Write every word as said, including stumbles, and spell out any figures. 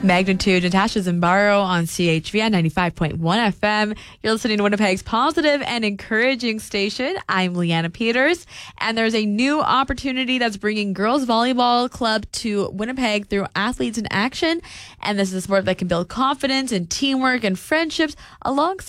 Magnitude, Natasha Zambaro on C H V N ninety-five point one F M. You're listening to Winnipeg's positive and encouraging station. I'm Leanna Peters, and there's a new opportunity that's bringing girls volleyball club to Winnipeg through Athletes in Action. And this is a sport that can build confidence and teamwork and friendships alongside